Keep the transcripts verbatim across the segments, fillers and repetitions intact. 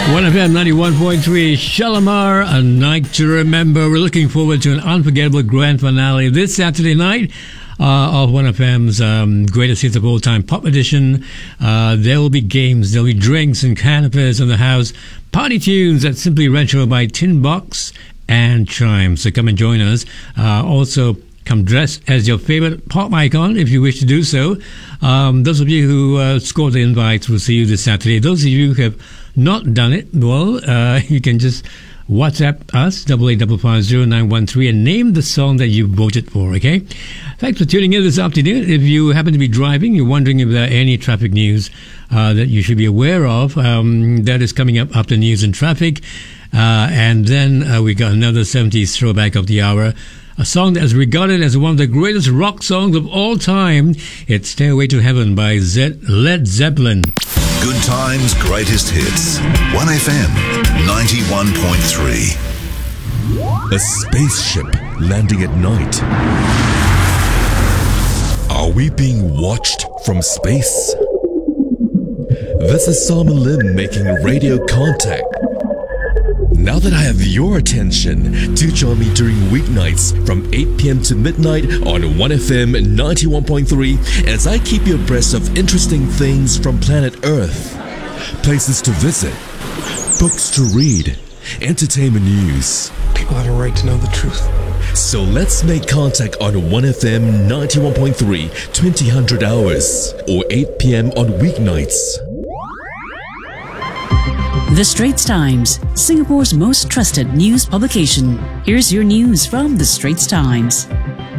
one F M ninety-one point three, Shalimar, A Night to Remember. We're looking forward to an unforgettable grand finale this Saturday night uh, of one F M's um, Greatest Hits of All Time Pop Edition. Uh, there will be games, there will be drinks and canapes in the house, party tunes at Simply Retro by Tin Box and Chime. So come and join us. Uh, also, come dressed as your favorite pop icon if you wish to do so. Um, those of you who uh, scored the invites will see you this Saturday. Those of you who have not done it, well, uh, you can just WhatsApp us, double eight double five zero nine one three, and name the song that you voted for, okay? Thanks for tuning in this afternoon. If you happen to be driving, you're wondering if there are any traffic news uh, that you should be aware of, um, that is coming up after news and traffic. Uh, and then uh, we got another seventies throwback of the hour. A song that is regarded as one of the greatest rock songs of all time. It's Stairway to Heaven by Zed- Led Zeppelin. Good times, greatest hits. one F M ninety-one point three. A spaceship landing at night. Are we being watched from space? This is Simon Lim making radio contact. Now that I have your attention, do join me during weeknights from eight p.m. to midnight on one F M ninety-one point three as I keep you abreast of interesting things from planet Earth. Places to visit, books to read, entertainment news. People have a right to know the truth. So let's make contact on one F M ninety-one point three, twenty hundred hours, or eight p.m. on weeknights. The Straits Times, Singapore's most trusted news publication. Here's your news from The Straits Times.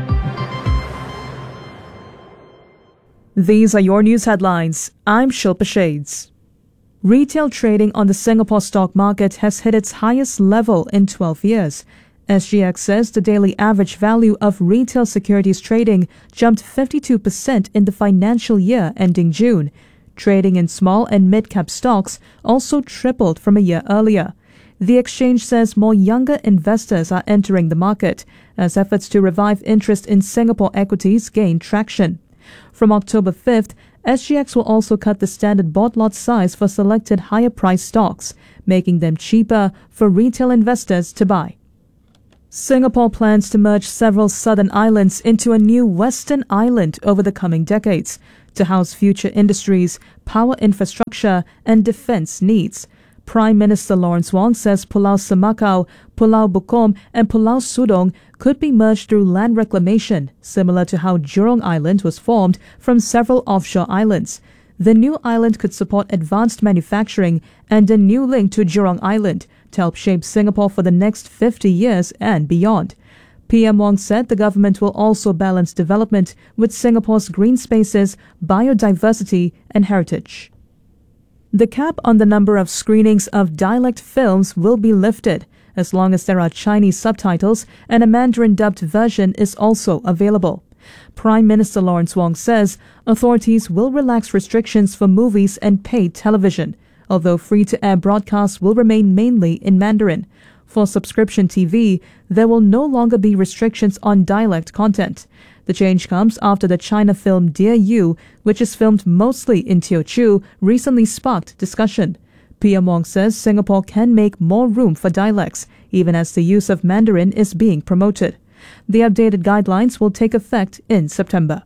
These are your news headlines. I'm Shilpa Shades. Retail trading on the Singapore stock market has hit its highest level in twelve years. S G X says the daily average value of retail securities trading jumped fifty-two percent in the financial year ending June. Trading in small and mid-cap stocks also tripled from a year earlier. The exchange says more younger investors are entering the market as efforts to revive interest in Singapore equities gain traction. From October fifth, S G X will also cut the standard bought lot size for selected higher-priced stocks, making them cheaper for retail investors to buy. Singapore plans to merge several southern islands into a new western island over the coming decades to house future industries, power infrastructure, and defense needs. Prime Minister Lawrence Wong says Pulau Semakau, Pulau Bukom, and Pulau Sudong could be merged through land reclamation, similar to how Jurong Island was formed from several offshore islands. The new island could support advanced manufacturing and a new link to Jurong Island to help shape Singapore for the next fifty years and beyond. P M Wong said the government will also balance development with Singapore's green spaces, biodiversity, and heritage. The cap on the number of screenings of dialect films will be lifted, as long as there are Chinese subtitles and a Mandarin-dubbed version is also available. Prime Minister Lawrence Wong says authorities will relax restrictions for movies and paid television, although free-to-air broadcasts will remain mainly in Mandarin. For subscription T V, there will no longer be restrictions on dialect content. The change comes after the China film Dear You, which is filmed mostly in Teochew, recently sparked discussion. P M Wong says Singapore can make more room for dialects, even as the use of Mandarin is being promoted. The updated guidelines will take effect in September.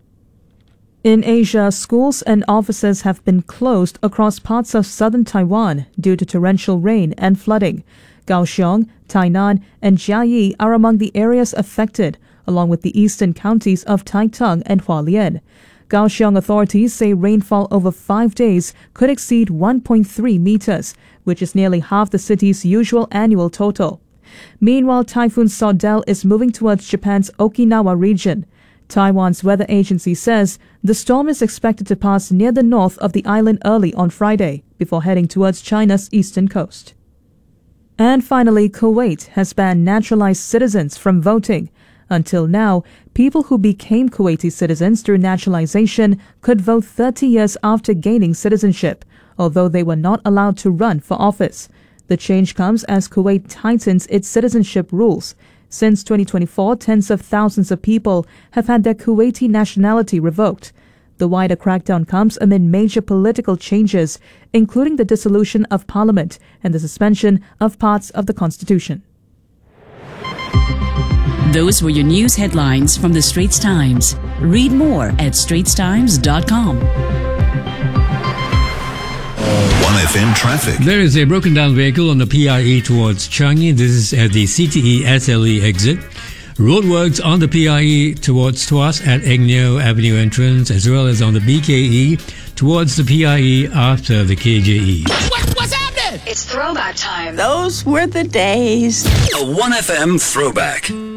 In Asia, schools and offices have been closed across parts of southern Taiwan due to torrential rain and flooding. Kaohsiung, Tainan, and Jiayi are among the areas affected, along with the eastern counties of Taitung and Hualien. Kaohsiung authorities say rainfall over five days could exceed one point three meters, which is nearly half the city's usual annual total. Meanwhile, Typhoon Sordell is moving towards Japan's Okinawa region. Taiwan's weather agency says the storm is expected to pass near the north of the island early on Friday, before heading towards China's eastern coast. And finally, Kuwait has banned naturalized citizens from voting. Until now, people who became Kuwaiti citizens through naturalization could vote thirty years after gaining citizenship, although they were not allowed to run for office. The change comes as Kuwait tightens its citizenship rules. Since twenty twenty-four, tens of thousands of people have had their Kuwaiti nationality revoked. The wider crackdown comes amid major political changes, including the dissolution of parliament and the suspension of parts of the constitution. Those were your news headlines from the Straits Times. Read more at straits times dot com. one F M traffic. There is a broken down vehicle on the P I E towards Changi. This is at the C T E S L E exit. Roadworks on the P I E towards Tuas at Agnew Avenue entrance, as well as on the B K E towards the P I E after the K J E. What, what's happening? It's throwback time. Those were the days. A one F M throwback.